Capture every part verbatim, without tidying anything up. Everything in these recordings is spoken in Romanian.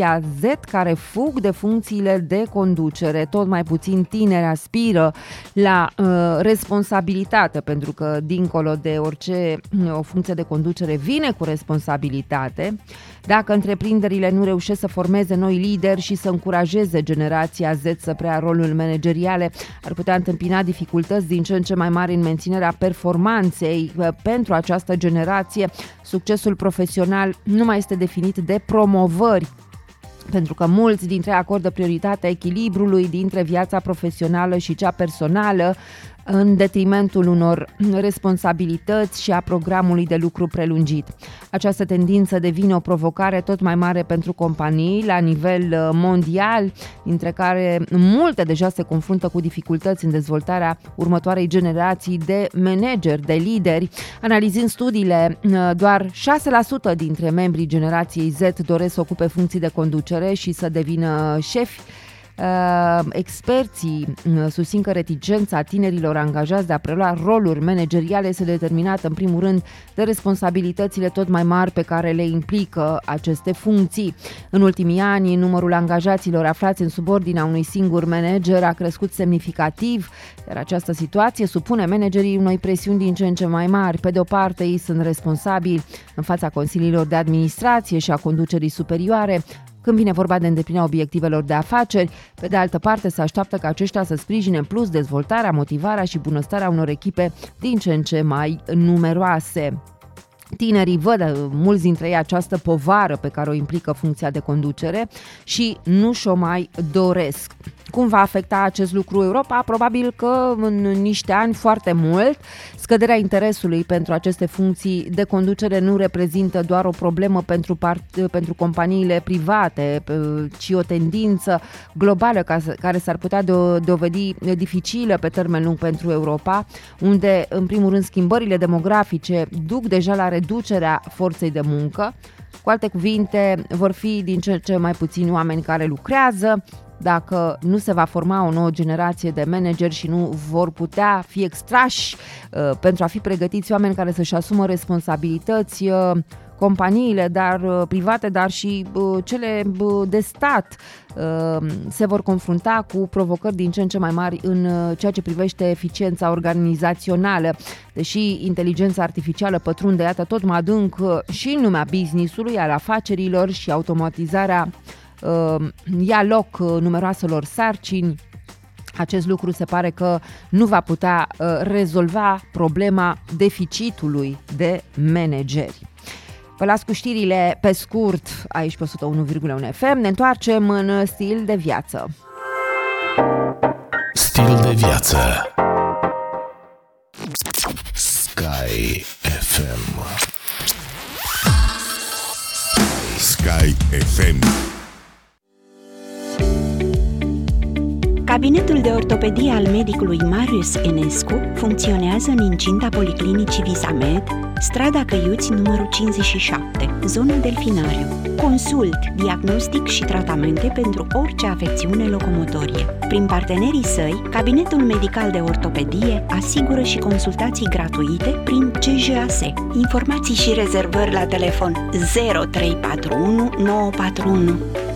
Z care fug de funcțiile de conducere. Tot mai puțin tineri aspiră la uh, responsabilitate, pentru că dincolo de orice o funcție de conducere vine cu responsabilitate. Dacă întreprinderile nu reușesc să formeze noi lideri și să încurajeze generația Z să preia rolul manageriale, ar putea întâmpina dificultăți din ce în ce mai mari în menținerea performanței pentru această generație. Succesul profesional nu mai este definit de promovări, pentru că mulți dintre ei acordă prioritatea echilibrului dintre viața profesională și cea personală, în detrimentul unor responsabilități și a programului de lucru prelungit. Această tendință devine o provocare tot mai mare pentru companii la nivel mondial, dintre care multe deja se confruntă cu dificultăți în dezvoltarea următoarei generații de manageri, de lideri. Analizând studiile, doar șase la sută dintre membrii generației Z doresc să ocupe funcții de conducere și să devină șefi. Uh, experții uh, susțin că reticența tinerilor angajați de a prelua roluri manageriale este determinată în primul rând de responsabilitățile tot mai mari pe care le implică aceste funcții. În ultimii ani, numărul angajaților aflați în subordinea unui singur manager a crescut semnificativ, iar această situație supune managerii unei presiuni din ce în ce mai mari. Pe de o parte, ei sunt responsabili în fața consiliilor de administrație și a conducerii superioare, când vine vorba de îndeplinirea obiectivelor de afaceri. Pe de altă parte, se așteaptă ca aceștia să sprijine în plus dezvoltarea, motivarea și bunăstarea unor echipe din ce în ce mai numeroase. Tinerii văd, mulți dintre ei, această povară pe care o implică funcția de conducere și nu și-o mai doresc. Cum va afecta acest lucru Europa? Probabil că în niște ani foarte mult. Scăderea interesului pentru aceste funcții de conducere nu reprezintă doar o problemă pentru, part- pentru companiile private, ci o tendință globală care s-ar putea dovedi dificilă pe termen lung pentru Europa, unde, în primul rând, schimbările demografice duc deja la reducerea forței de muncă. Cu alte cuvinte, vor fi din ce în ce mai puțini oameni care lucrează. Dacă nu se va forma o nouă generație de manageri și nu vor putea fi extrași uh, pentru a fi pregătiți oameni care să-și asumă responsabilități, uh, companiile dar uh, private, dar și uh, cele uh, de stat uh, se vor confrunta cu provocări din ce în ce mai mari în uh, ceea ce privește eficiența organizațională. Deși inteligența artificială pătrunde, iată, tot mai adânc uh, și în lumea business-ului, al afacerilor, și automatizarea Uh, ia loc uh, numeroaselor sarcini, acest lucru se pare că nu va putea uh, rezolva problema deficitului de manageri. Vă las cu știrile pe scurt aici pe o sută unu virgulă unu F M. Ne întoarcem în Stil de Viață. Stil de Viață Sky F M. Sky F M. Cabinetul de ortopedie al medicului Marius Enescu funcționează în incinta Policlinicii Visamed, strada Căiuți numărul cincizeci și șapte, zona Delfinariu. Consult, diagnostic și tratamente pentru orice afecțiune locomotorie. Prin partenerii săi, Cabinetul Medical de Ortopedie asigură și consultații gratuite prin C J A S. Informații și rezervări la telefon zero trei patru unu nouă patru unu.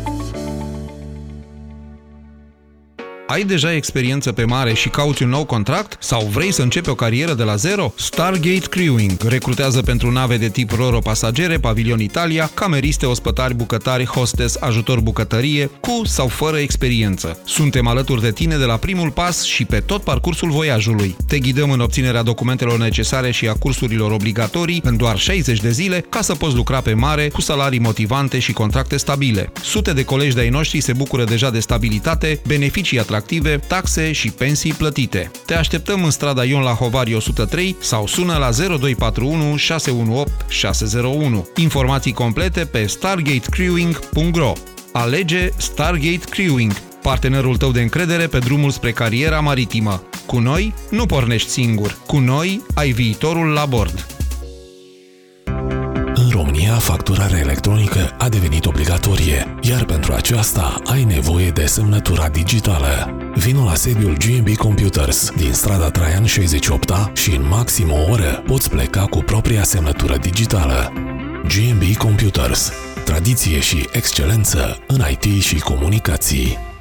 Ai deja experiență pe mare și cauți un nou contract? Sau vrei să începi o carieră de la zero? Stargate Crewing recrutează pentru nave de tip Roro pasagere, Pavilion Italia, cameriste, ospătari, bucătari, hostess, ajutor bucătărie, cu sau fără experiență. Suntem alături de tine de la primul pas și pe tot parcursul voiajului. Te ghidăm în obținerea documentelor necesare și a cursurilor obligatorii în doar șaizeci de zile, ca să poți lucra pe mare cu salarii motivante și contracte stabile. Sute de colegi de-ai noștri se bucură deja de stabilitate, beneficii atractive, taxe și pensii plătite. Te așteptăm în strada Ion Lahovari o sută trei sau sună la zero doi patru unu șase unu opt șase zero unu. Informații complete pe stargate crewing punct ro. Alege Stargate Crewing, partenerul tău de încredere pe drumul spre cariera maritimă. Cu noi nu pornești singur. Cu noi ai viitorul la bord. În România, facturarea electronică a devenit obligatorie, iar pentru aceasta ai nevoie de semnătura digitală. Vino la sediul G and B Computers din strada Traian șaizeci și opt A și în maxim o oră poți pleca cu propria semnătură digitală. G and B Computers. tradiție și excelență în I T și comunicații.